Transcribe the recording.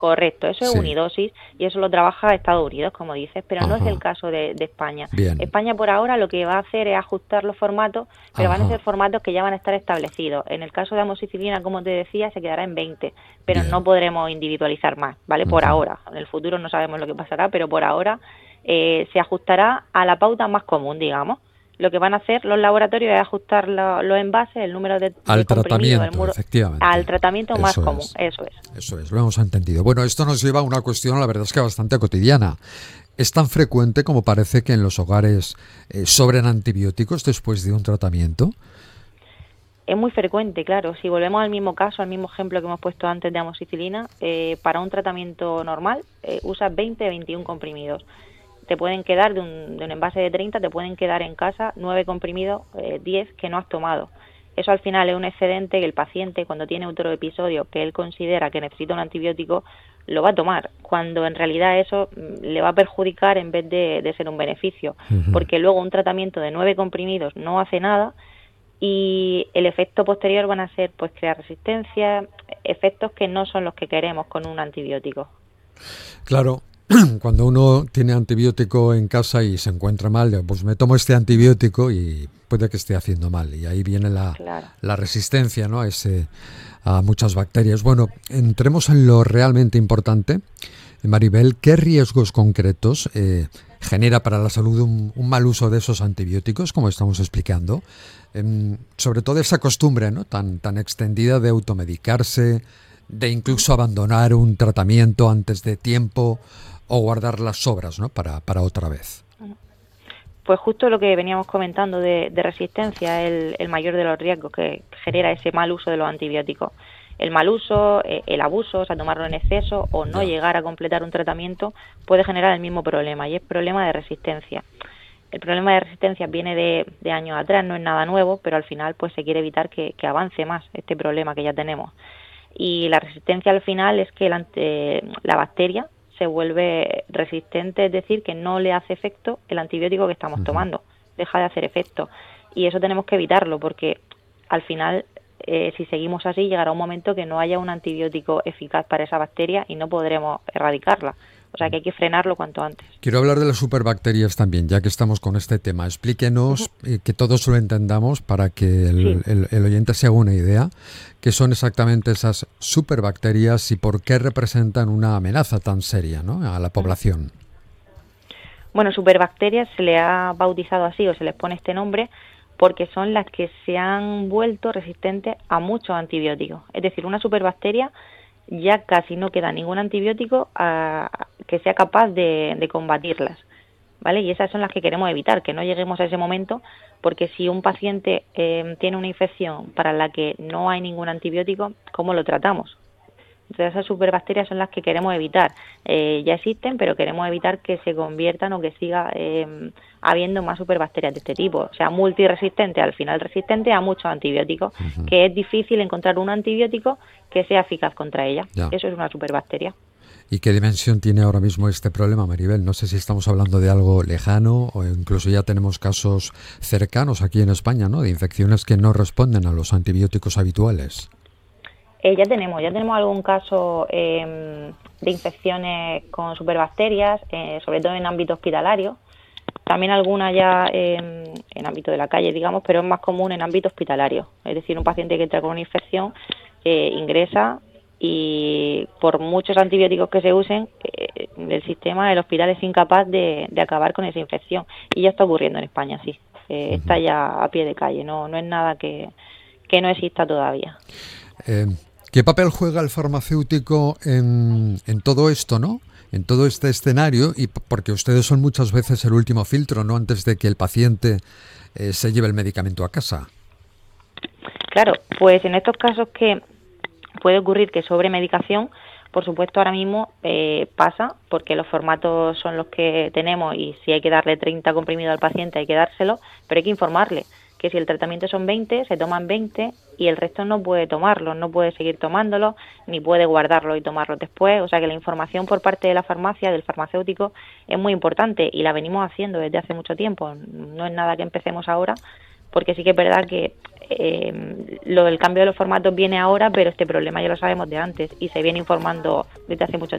Correcto, eso es Sí. unidosis y eso lo trabaja Estados Unidos, como dices, pero no es el Ajá. caso de España. Bien. España por ahora lo que va a hacer es ajustar los formatos, pero van a ser Ajá. formatos que ya van a estar establecidos. En el caso de amoxicilina, como te decía, se quedará en 20, pero no Bien. podremos individualizar más, ¿vale? Por Ujú. ahora. En el futuro no sabemos lo que pasará, pero por ahora se ajustará a la pauta más común, digamos. Lo que van a hacer los laboratorios es ajustar los envases, el número de Al comprimidos, tratamiento, al efectivamente. tratamiento más Eso común, es. eso es. Eso es, lo hemos entendido. Bueno, esto nos lleva a una cuestión, la verdad es que bastante cotidiana. ¿Es tan frecuente como parece que en los hogares sobren antibióticos después de un tratamiento? Es muy frecuente, claro. Si volvemos al mismo caso, al mismo ejemplo que hemos puesto antes de amoxicilina, para un tratamiento normal usas 20-21 comprimidos. Te pueden quedar de un envase de 30, te pueden quedar en casa 9 comprimidos, 10 que no has tomado. Eso al final es un excedente que el paciente, cuando tiene otro episodio que él considera que necesita un antibiótico, lo va a tomar, cuando en realidad eso le va a perjudicar en vez de ser un beneficio, Ujú. porque luego un tratamiento de 9 comprimidos no hace nada y el efecto posterior van a ser pues crear resistencia, efectos que no son los que queremos con un antibiótico. Claro, cuando uno tiene antibiótico en casa y se encuentra mal, pues me tomo este antibiótico y puede que esté haciendo mal. Y ahí viene Claro. la resistencia, ¿no? A muchas bacterias. Bueno, entremos en lo realmente importante. Maribel, ¿qué riesgos concretos genera para la salud un mal uso de esos antibióticos, como estamos explicando? Sobre todo esa costumbre, ¿no? tan extendida de automedicarse, de incluso abandonar un tratamiento antes de tiempo o guardar las sobras, ¿no? para otra vez. Pues justo lo que veníamos comentando de resistencia es el mayor de los riesgos que genera ese mal uso de los antibióticos. El mal uso, el abuso, o sea, tomarlo en exceso o no Ya. llegar a completar un tratamiento puede generar el mismo problema y es problema de resistencia. El problema de resistencia viene de años atrás, no es nada nuevo, pero al final pues se quiere evitar que avance más este problema que ya tenemos. Y la resistencia al final es que la bacteria se vuelve resistente, es decir, que no le hace efecto el antibiótico que estamos Ujú. tomando, deja de hacer efecto. Y eso tenemos que evitarlo porque al final, si seguimos así, llegará un momento que no haya un antibiótico eficaz para esa bacteria y no podremos erradicarla. O sea que hay que frenarlo cuanto antes. Quiero hablar de las superbacterias también, ya que estamos con este tema. Ujú. Explíquenos, que todos lo entendamos para que Sí. el oyente se haga una idea, qué son exactamente esas superbacterias y por qué representan una amenaza tan seria, ¿no? A la Ujú. población. Bueno, superbacterias se le ha bautizado así o se les pone este nombre porque son las que se han vuelto resistentes a muchos antibióticos. Es decir, una superbacteria ya casi no queda ningún antibiótico que sea capaz de combatirlas, ¿vale? Y esas son las que queremos evitar, que no lleguemos a ese momento, porque si un paciente tiene una infección para la que no hay ningún antibiótico, ¿cómo lo tratamos? Entonces esas superbacterias son las que queremos evitar. Ya existen, pero queremos evitar que se conviertan o que siga habiendo más superbacterias de este tipo. O sea, multiresistente, al final resistente a muchos antibióticos, Ujú. que es difícil encontrar un antibiótico que sea eficaz contra ella. Ya. Eso es una superbacteria. ¿Y qué dimensión tiene ahora mismo este problema, Maribel? No sé si estamos hablando de algo lejano o incluso ya tenemos casos cercanos aquí en España, ¿no? De infecciones que no responden a los antibióticos habituales. Ya tenemos algún caso de infecciones con superbacterias, sobre todo en ámbito hospitalario. También alguna ya en ámbito de la calle, digamos, pero es más común en ámbito hospitalario. Es decir, un paciente que entra con una infección ingresa y por muchos antibióticos que se usen, el sistema del hospital es incapaz de acabar con esa infección. Y ya está ocurriendo en España, sí. Está ya a pie de calle, no es nada que no exista todavía. Eh, ¿Qué papel juega el farmacéutico en todo esto, ¿no? En todo este escenario, y porque ustedes son muchas veces el último filtro, ¿no? Antes de que el paciente se lleve el medicamento a casa. Claro, pues en estos casos que puede ocurrir que sobre medicación, por supuesto ahora mismo pasa, porque los formatos son los que tenemos y si hay que darle 30 comprimidos al paciente hay que dárselo, pero hay que informarle que si el tratamiento son 20, se toman 20 y el resto no puede tomarlo, no puede seguir tomándolo, ni puede guardarlo y tomarlo después. O sea que la información por parte de la farmacia, del farmacéutico, es muy importante y la venimos haciendo desde hace mucho tiempo. No es nada que empecemos ahora, porque sí que es verdad que lo del cambio de los formatos viene ahora, pero este problema ya lo sabemos de antes y se viene informando desde hace mucho tiempo.